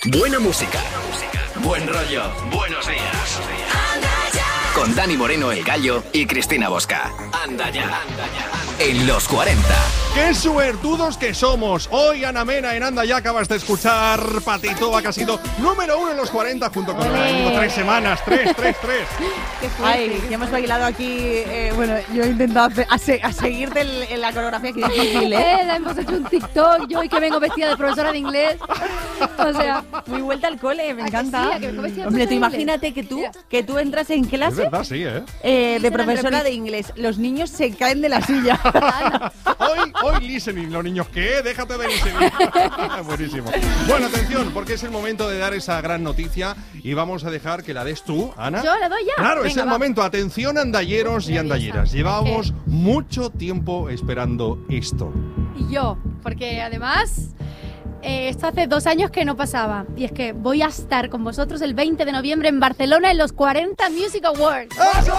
Buena música. Buen rollo. Buenos días. Con Dani Moreno, el Gallo, y Cristina Bosca. Anda ya. En los 40. ¡Qué suertudos que somos! Hoy Ana Mena en Anda ya acabas de escuchar Patitoa, que ha sido número 1 en los 40 junto con el 3 semanas. 3. Ay, ya hemos bailado aquí. Bueno, yo he intentado a seguirte en la coreografía, que es difícil, Hemos hecho un TikTok, yo hoy que vengo vestida de profesora de inglés. O sea, muy vuelta al cole, me encanta. Sí, que vengo vestida de Hombre, tú profesora de imagínate que tú entras en clase. Es verdad, sí, de profesora de inglés. Los niños se caen de la silla. Hoy listening, los niños, ¿qué? Déjate de listening. Buenísimo. Bueno, atención, porque es el momento de dar esa gran noticia y vamos a dejar que la des tú, Ana. ¿Yo la doy ya? Claro, Venga, es el momento. Atención, andalleros y andalleras. Llevamos mucho tiempo esperando esto. Y yo, porque además esto hace 2 años que no pasaba. Y es que voy a estar con vosotros el 20 de noviembre en Barcelona en los 40 Music Awards. ¡Eso!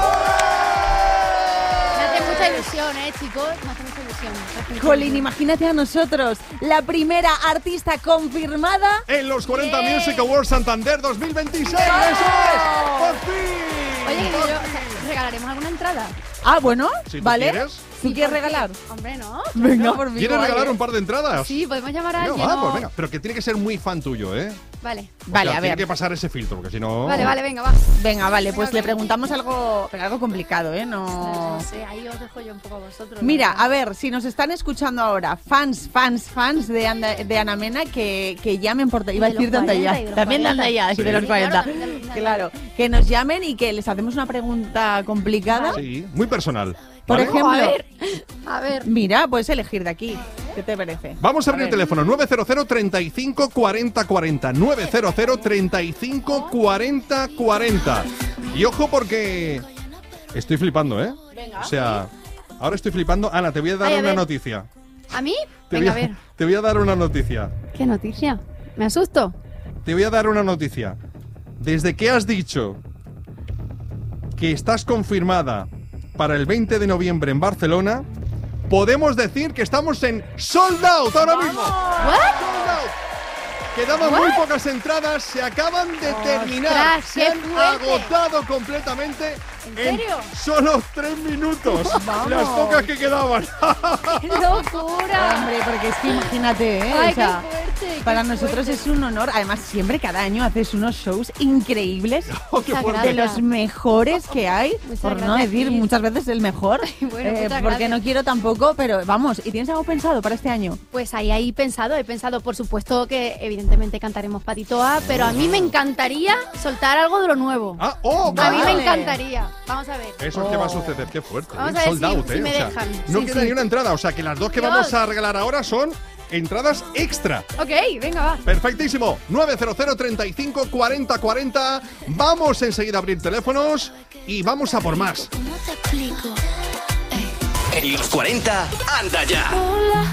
Me hace mucha ilusión, chicos. Me hace mucha ilusión. Jolín, imagínate a nosotros, la primera artista confirmada En los 40 Music Awards Santander 2026. ¡Eso es! ¡Por fin! Oye, ¡Por yo, fin! ¿regalaremos alguna entrada? Ah, bueno, Si tú vale. quieres. ¿Tú quieres regalar? Hombre, ¿no? Venga, por mí. ¿Quieres regalar un par de entradas? Sí, podemos llamar a Venga, alguien. va, ¿no? pues venga. Pero que tiene que ser muy fan tuyo, ¿eh? Vale. Vale, O sea, a tiene ver. que pasar ese filtro, porque si no... Vale, venga, va. Venga, vale, pues le preguntamos algo, pero algo complicado, ¿eh? No. No sé, ahí os dejo yo un poco a vosotros. Mira, ¿no? a ver, si nos están escuchando ahora, fans de Ana Mena, que llamen por... Iba a De decir los de Anda 40 ya. y de los También de 40. Anda ya, Sí. de los 40. Claro, también de los Claro, que nos llamen y que les hacemos una pregunta complicada. Sí, muy personal. Por ¿vale? ejemplo, A ver. mira, puedes elegir de aquí. ¿Qué te parece? Vamos a abrir el ver. teléfono 900 35 40 40. 900 35 40 40. Y ojo porque estoy flipando, ¿eh? Venga. O sea, ahora estoy flipando. Ana, te voy a dar Ay, a una ver. noticia. ¿A mí? Te Venga, voy a ver. te voy a dar una noticia. ¿Qué noticia? ¿Me asusto? Te voy a dar una noticia. Desde que has dicho que estás confirmada para el 20 de noviembre en Barcelona, podemos decir que estamos en sold out ahora mismo. ¿What? Sold out. Quedaban muy pocas entradas, se acaban de terminar. ¡Ostras, Se qué han fuerte! agotado completamente ¿En serio? solo 3 minutos. Vamos. Las pocas que quedaban. ¡Qué locura! Hombre, porque es que imagínate, ¿eh? Ay, O sea, qué fuerte. para qué nosotros fuerte. es un honor. Además, siempre, cada año, haces unos shows increíbles. Oh, qué Muchas fuerte. De los mejores que hay, Muchas por no gracias, decir sí. muchas veces el mejor, Bueno, muchas porque gracias. no quiero tampoco, pero vamos, ¿y tienes algo pensado para este año? Pues ahí he pensado, por supuesto que evidentemente cantaremos Patitoa, pero a mí me encantaría soltar algo de lo nuevo. Ah, oh, A mí me vale. encantaría. Vamos a ver. Eso es que va a suceder, qué fuerte. Vamos a ver Sold out, si me O sea, dejan. no Sí, queda sí. ni una entrada. O sea que las dos que Dios. vamos a regalar ahora son entradas extra. Ok, venga, va. Perfectísimo. 900 35 40 40. Vamos enseguida a abrir teléfonos y vamos a por más. En los 40, anda ya.